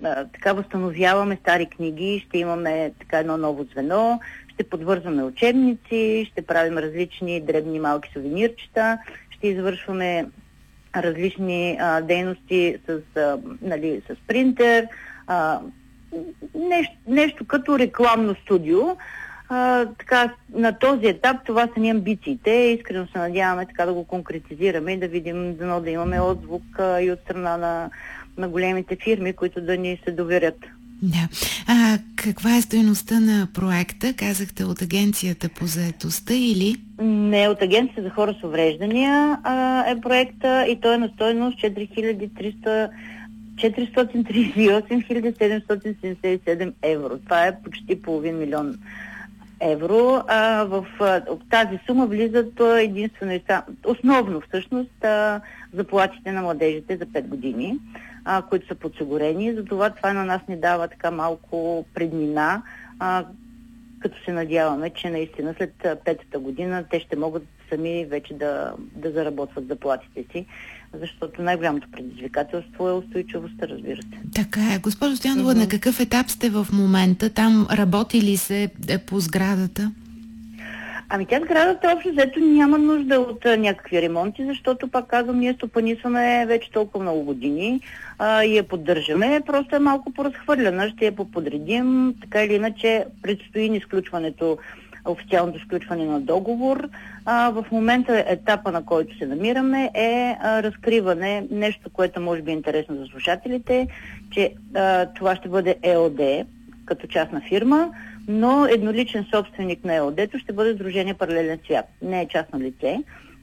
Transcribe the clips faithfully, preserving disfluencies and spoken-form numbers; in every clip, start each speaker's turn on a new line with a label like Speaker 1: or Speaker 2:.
Speaker 1: а, така възстановяваме стари книги, ще имаме така едно ново звено, ще подвързваме учебници, ще правим различни дребни малки сувенирчета, ще извършваме различни а, дейности с, а, нали, с принтер, а, нещо, нещо като рекламно студио. А, така, на този етап това са ни амбициите. Искрено се надяваме така да го конкретизираме и да видим, дано да имаме отзвук а, и от страна на, на големите фирми, които да ни се доверят.
Speaker 2: Да. А каква е стойността на проекта? Казахте от Агенцията по заетостта или?
Speaker 1: Не, от Агенцията за хора с увреждания а, е проекта и той е на стойност четири четиристотин тридесет и осем хиляди седемстотин седемдесет и седем евро. Това е почти половин милион евро. А, в, а, в тази сума влизат единствено и сам, основно всъщност а, заплатите на младежите за пет години, а, които са подсигурени. Затова това на нас ни дава така малко преднина, а, като се надяваме, че наистина след петата година те ще могат сами вече да, да заработват заплатите си, защото най-голямото предизвикателство е устойчивостта, разбира се.
Speaker 2: Така е. Госпожо Стоянова, mm-hmm. на какъв етап сте в момента? Там работи ли се по сградата?
Speaker 1: Ами тя сградата общо взето няма нужда от а, някакви ремонти, защото пак казвам, ние стопанисваме вече толкова много години а, и я поддържаме. Просто е малко поразхвърляна, ще я поподредим. Така или иначе предстои ни сключването, официалното сключване на договор. А, в момента етапа, на който се намираме, е а, разкриване, нещо, което може би е интересно за слушателите, че а, това ще бъде ЕОД като частна фирма, но едноличен собственик на ЕОД-то ще бъде Сдружение Паралелен свят. Не е частно лице.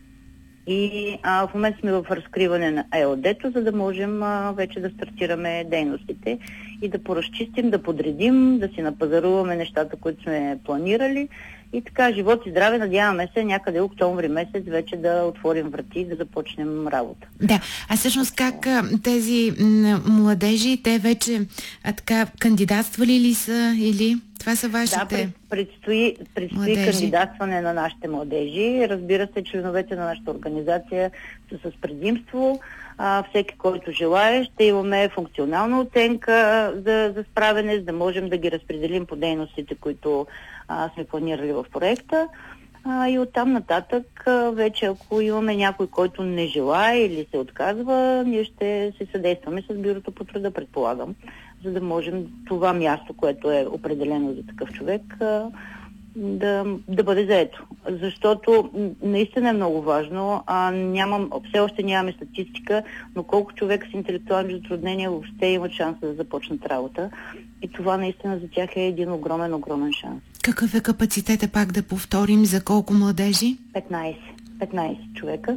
Speaker 1: И а, в момента сме в разкриване на ЕОД-то, за да можем а, вече да стартираме дейностите и да поразчистим, да подредим, да си напазаруваме нещата, които сме планирали. И така, живот и здраве, надяваме се някъде октомври месец вече да отворим врати и да започнем работа.
Speaker 2: Да, а всъщност как тези м- младежи, те вече а, така кандидатствали ли са или това са вашите?
Speaker 1: Да, пред, предстои, предстои кандидатстване на нашите младежи. Разбира се, членовете на нашата организация са с предимство. А, всеки, който желае, ще имаме функционална оценка за, за справяне, за да можем да ги разпределим по дейностите, които а, сме планирали в проекта. А, и оттам нататък, а, вече ако имаме някой, който не желае или се отказва, ние ще се съдействаме с бюрото по труда, предполагам, за да можем това място, което е определено за такъв човек, а, да, да бъде заето. Защото наистина е много важно. А, нямам, все още нямаме статистика, но колко човек с интелектуални затруднения въобще имат шанса да започнат работа. И това наистина за тях е един огромен, огромен шанс.
Speaker 2: Какъв е капацитета, пак да повторим, за колко младежи?
Speaker 1: петнайсет. петнайсет човека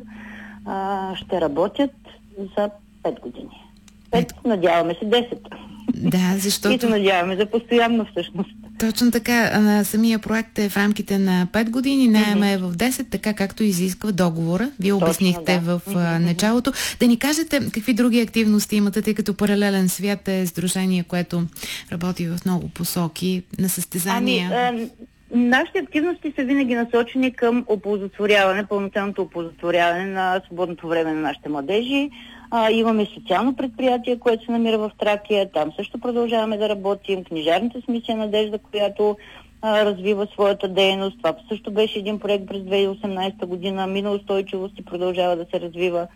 Speaker 1: а, ще работят за пет години. пет, надяваме се десет.
Speaker 2: Да, защото...
Speaker 1: И се надяваме за постоянно всъщност.
Speaker 2: Точно така, на самия проект е в рамките на пет години, наема е в десет, така както изисква договора. Вие точно, обяснихте да. в а, началото. Да ни кажете какви други активности имате, тъй като Паралелен свят е сдружение, което работи в много посоки на състезания.
Speaker 1: Ами, а, нашите активности са винаги насочени към оползотворяване, пълноценното оползотворяване на свободното време на нашите младежи. А, имаме социално предприятие, което се намира в Тракия. Там също продължаваме да работим. Книжарната с мисия Надежда, която а, развива своята дейност. Това също беше един проект през две хиляди и осемнайсета година. Мина устойчивост и продължава да се развива.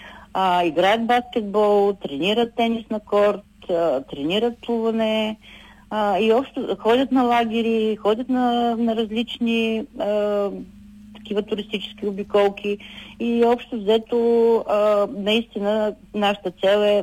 Speaker 1: А, играят баскетбол, тренират тенис на корт, а, тренират плуване а, и общо ходят на лагери, ходят на, на различни а, такива туристически обиколки и общо взето а, наистина нашата цел е